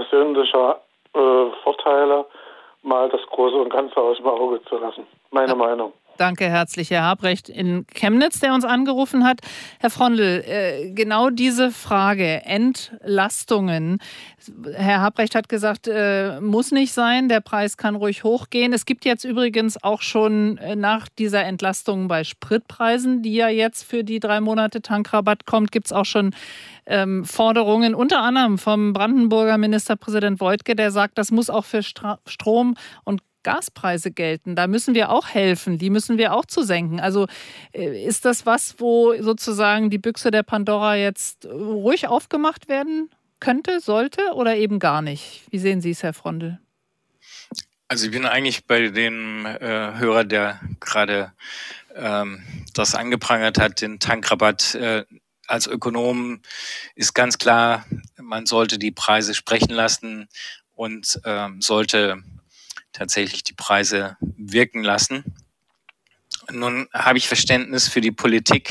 persönlicher Vorteile mal das Große und Ganze aus dem Auge zu lassen. Meine Meinung. Danke herzlich, Herr Habrecht in Chemnitz, der uns angerufen hat. Herr Frondl, genau diese Frage, Entlastungen. Herr Habrecht hat gesagt, muss nicht sein, der Preis kann ruhig hochgehen. Es gibt jetzt übrigens auch schon nach dieser Entlastung bei Spritpreisen, die ja jetzt für die 3 Monate Tankrabatt kommt, gibt es auch schon Forderungen, unter anderem vom Brandenburger Ministerpräsident Woidke, der sagt, das muss auch für Strom- und Gaspreise gelten. Da müssen wir auch helfen, die müssen wir auch zu senken. Also ist das was, wo sozusagen die Büchse der Pandora jetzt ruhig aufgemacht werden könnte, sollte oder eben gar nicht? Wie sehen Sie es, Herr Frondl? Also ich bin eigentlich bei dem Hörer, der gerade das angeprangert hat, den Tankrabatt. Als Ökonom ist ganz klar, man sollte die Preise sprechen lassen und sollte tatsächlich die Preise wirken lassen. Nun habe ich Verständnis für die Politik,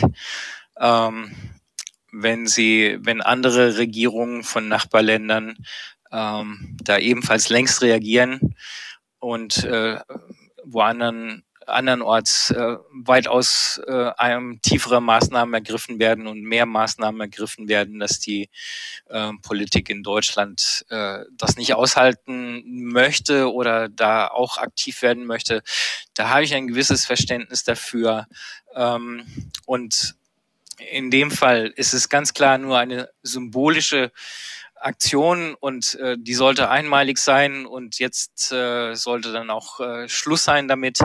wenn andere Regierungen von Nachbarländern da ebenfalls längst reagieren und andernorts weitaus tiefere Maßnahmen ergriffen werden und mehr Maßnahmen ergriffen werden, dass die Politik in Deutschland das nicht aushalten möchte oder da auch aktiv werden möchte. Da habe ich ein gewisses Verständnis dafür. Und in dem Fall ist es ganz klar nur eine symbolische Aktion und die sollte einmalig sein und jetzt sollte dann auch Schluss sein damit.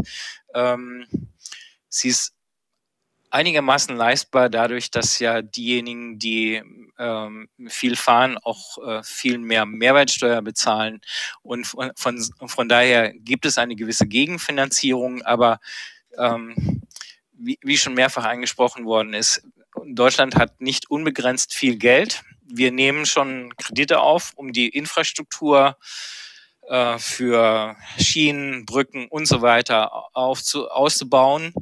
Sie ist einigermaßen leistbar dadurch, dass ja diejenigen, die viel fahren, auch viel mehr Mehrwertsteuer bezahlen und von daher gibt es eine gewisse Gegenfinanzierung, aber wie schon mehrfach angesprochen worden ist, Deutschland hat nicht unbegrenzt viel Geld. Wir nehmen schon Kredite auf, um die Infrastruktur für Schienen, Brücken und so weiter auszubauen.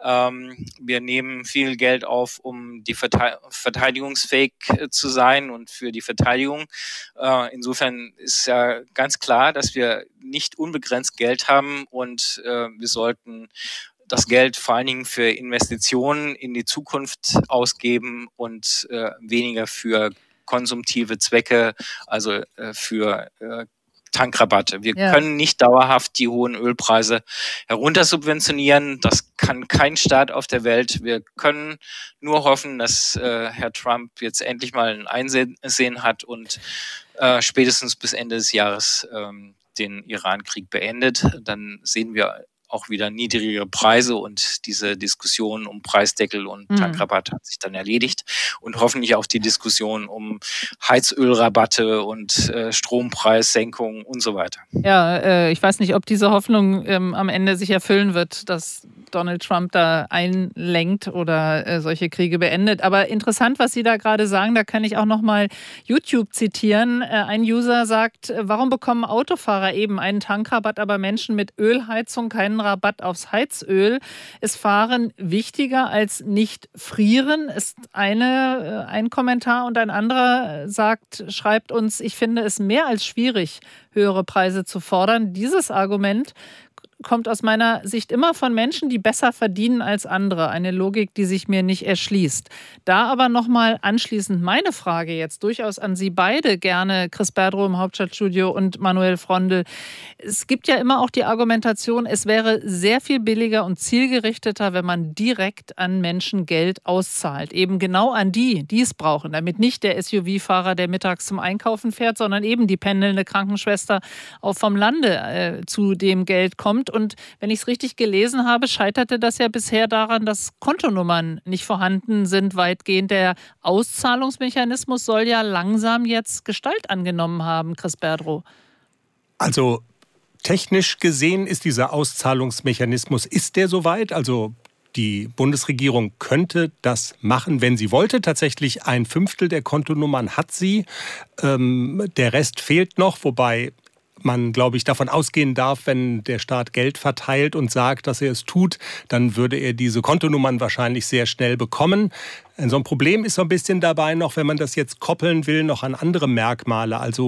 Wir nehmen viel Geld auf, um die verteidigungsfähig zu sein und für die Verteidigung. Insofern ist ja ganz klar, dass wir nicht unbegrenzt Geld haben und wir sollten das Geld vor allen Dingen für Investitionen in die Zukunft ausgeben und weniger für konsumtive Zwecke, also für Tankrabatte. Wir können nicht dauerhaft die hohen Ölpreise heruntersubventionieren. Das kann kein Staat auf der Welt. Wir können nur hoffen, dass Herr Trump jetzt endlich mal ein Einsehen hat und spätestens bis Ende des Jahres den Iran-Krieg beendet. Dann sehen wir auch wieder niedrigere Preise und diese Diskussion um Preisdeckel und Tankrabatt hat sich dann erledigt und hoffentlich auch die Diskussion um Heizölrabatte und Strompreissenkungen und so weiter. Ja, ich weiß nicht, ob diese Hoffnung am Ende sich erfüllen wird, dass Donald Trump da einlenkt oder solche Kriege beendet. Aber interessant, was Sie da gerade sagen, da kann ich auch noch mal YouTube zitieren. Ein User sagt, warum bekommen Autofahrer eben einen Tankrabatt, aber Menschen mit Ölheizung keinen Rabatt aufs Heizöl? Ist Fahren wichtiger als nicht frieren? Ist ein Kommentar und ein anderer schreibt uns, ich finde es mehr als schwierig, höhere Preise zu fordern. Dieses Argument kommt aus meiner Sicht immer von Menschen, die besser verdienen als andere. Eine Logik, die sich mir nicht erschließt. Da aber nochmal anschließend meine Frage jetzt durchaus an Sie beide gerne, Chris Berdrow im Hauptstadtstudio und Manuel Frondl. Es gibt ja immer auch die Argumentation, es wäre sehr viel billiger und zielgerichteter, wenn man direkt an Menschen Geld auszahlt. Eben genau an die es brauchen. Damit nicht der SUV-Fahrer, der mittags zum Einkaufen fährt, sondern eben die pendelnde Krankenschwester auch vom Lande zu dem Geld kommt. Und wenn ich es richtig gelesen habe, scheiterte das ja bisher daran, dass Kontonummern nicht vorhanden sind weitgehend. Der Auszahlungsmechanismus soll ja langsam jetzt Gestalt angenommen haben, Chris Berdrow. Also technisch gesehen ist dieser Auszahlungsmechanismus, ist der soweit? Also die Bundesregierung könnte das machen, wenn sie wollte. Tatsächlich 1/5 der Kontonummern hat sie. Der Rest fehlt noch, wobei man, glaube ich, davon ausgehen darf, wenn der Staat Geld verteilt und sagt, dass er es tut, dann würde er diese Kontonummern wahrscheinlich sehr schnell bekommen. So ein Problem ist so ein bisschen dabei noch, wenn man das jetzt koppeln will, noch an andere Merkmale. Also